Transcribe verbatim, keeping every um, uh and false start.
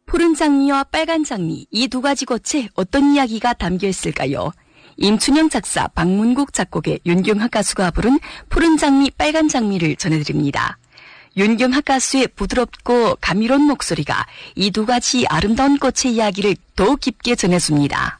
푸른 장미와 빨간 장미, 이 두 가지 꽃에 어떤 이야기가 담겨 있을까요? 임춘영 작사, 박문국 작곡의 윤경학 가수가 부른 푸른 장미, 빨간 장미를 전해드립니다. 윤경학 가수의 부드럽고 감미로운 목소리가 이 두 가지 아름다운 꽃의 이야기를 더욱 깊게 전해줍니다.